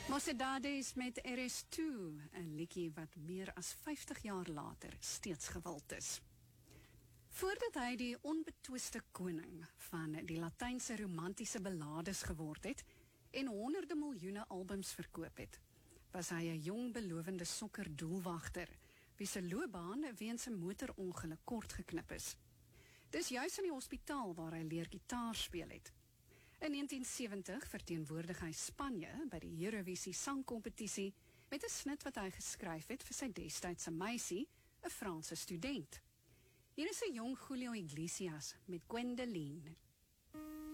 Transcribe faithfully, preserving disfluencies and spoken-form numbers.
Mocedades met R S twee, 'n liedjie wat meer as vyftig jaar later steeds gewild is. Voordat hy die onbetwiste koning van die Latynse romantiese ballades geword het en honderde miljoene albums verkoop het, was hy 'n jong belovende sokkerdoelwagter wie se loopbaan weens 'n motorongeluk kort geknip is. Dis juis in die hospitaal waar hy leer gitaar speel het. In negentien sewentig verteenwoordig hy Spanje by die Eurovisie sangkompetisie met 'n snit wat hy geskryf het vir sy destydse meisie, 'n Franse student. Hier is 'n jong Julio Iglesias met Gwendoline.